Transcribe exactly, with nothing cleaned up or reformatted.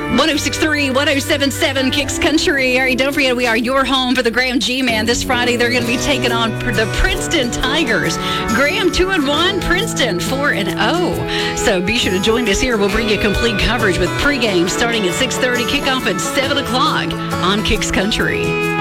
one oh six point three, one oh seven point seven Kicks Country. All right, don't forget, we are your home for the Graham G-Man. This Friday, they're going to be taking on the Princeton Tigers. Graham two and one, Princeton four and oh. So be sure to join us here. We'll bring you complete coverage with pregame starting at six thirty, kickoff at seven o'clock on Kicks Country.